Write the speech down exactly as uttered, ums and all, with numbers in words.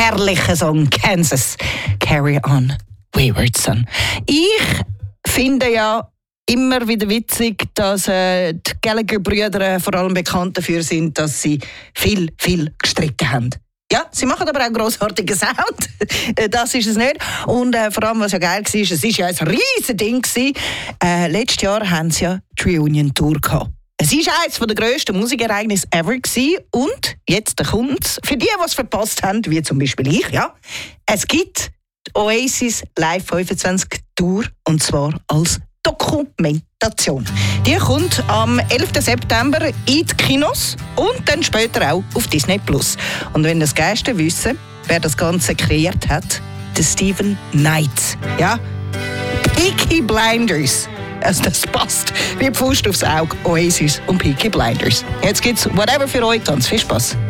herrlichen Song Kansas. Carry on, Wayward Son. Ich finde ja immer wieder witzig, dass äh, die Gallagher-Brüder vor allem bekannt dafür sind, dass sie viel, viel gestritten haben. Ja, sie machen aber auch einen grossartigen Sound. Das ist es nicht. Und äh, vor allem, was ja geil war, es war ja ein riesen Ding. Äh, letztes Jahr hatten sie ja die Reunion-Tour gehabt. Es war eines der grössten Musikereignisse ever gewesen. Und jetzt kommt es. Für die, die es verpasst haben, wie zum Beispiel ich, ja, es gibt die Oasis Live fünfundzwanzig Tour, und zwar als Dokumentation. Die kommt am elften September in die Kinos und dann später auch auf Disney Plus. Und wenn das Gäste wissen, wer das Ganze kreiert hat, der Steven Knight. Ja, Peaky Blinders. Also das passt wie die Faust aufs Auge. Oasis und Peaky Blinders. Jetzt gibt's whatever für euch. Ganz viel Spaß.